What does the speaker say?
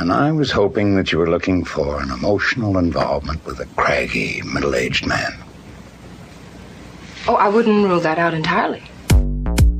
And I was hoping that you were looking for an emotional involvement with a craggy, middle-aged man. Oh, I wouldn't rule that out entirely.